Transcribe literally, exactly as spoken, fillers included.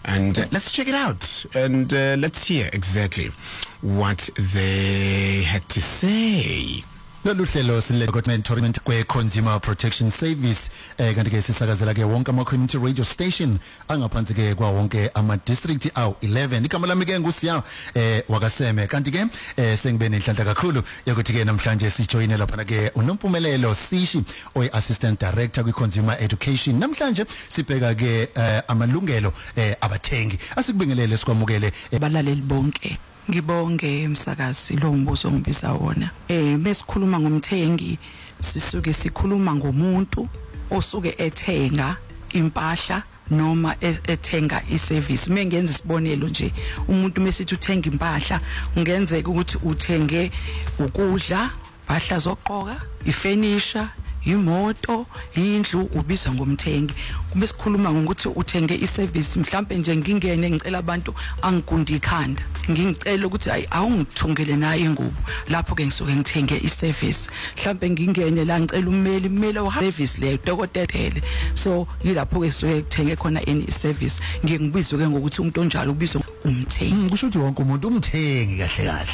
And uh, let's check it out and uh, let's hear exactly what they had to say. Lolu hlelo sile mentoring kwe Consumer Protection Service eh kanti ke sisakazela ke wonke ama community radio station angaphansi ke kwa wonke ama district awu eleven. Igama lami ke ngusiya eh wakaseme kanti ke eh sengibe nenhlanhla kakhulu yokuthi ke namhlanje sijoyine lapha ke uNompumelelo Sishi oyi Assistant Director kwi Consumer Education. Namhlanje sibheka ke eh, amalungelo eh abathengi. Asikubingelele sikwamukele eh, balaleli bonke. Ngibonge emsakazi lo mbuzo ngibisa wona. Eh besikhuluma ngomthengi sisuke sikhuluma ngomuntu osuke ethenga impahla noma ethenga iservice. Mengenza isibonelo nje umuntu mesithi uthenga impahla ungenzeka ukuthi uthenge ukudla, impahla zoqoka, ifurniture, imoto, indlu ubizwa ngomthengi. Kube sikhuluma ngokuthi uthenge iservice mhlambe nje ngingene ngicela abantu angigundi ikhanda. Ngingicela ukuthi ayi awungithungele naye ingubo. Lapho ke ngisuke ngithenge iservice. Mhlambe ngingene la ngicela ummeli ummeli wa service le dokotela. So yilapho ke suke ngithenge khona any service. Ngiyengibizwe ke ngokuthi umuntu onjalo ubizwa umthengi. Kusho ukuthi wonke umuntu umthengi kahle kahle.